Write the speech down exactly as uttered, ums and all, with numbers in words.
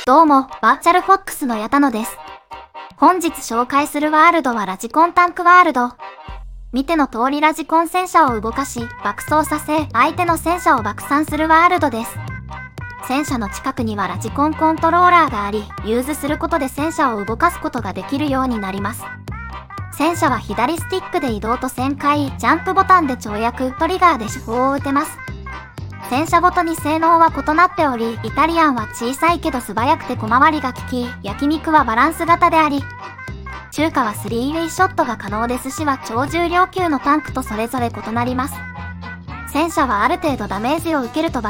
どうも、バーチャルフォックスの矢田野です。本日紹介するワールドはラジコンタンクワールド。見ての通りラジコン戦車を動かし、爆走させ、相手の戦車を爆散するワールドです。戦車の近くにはラジコンコントローラーがあり、ユーズすることで戦車を動かすことができるようになります。戦車は左スティックで移動と旋回、ジャンプボタンで跳躍、トリガーで手法を打てます。戦車ごとに性能は異なっており、イタリアンは小さいけど素早くて小回りが利き、焼肉はバランス型であり、中華はスリーウェイショットが可能で寿司は超重量級のタンクとそれぞれ異なります。戦車はある程度ダメージを受けると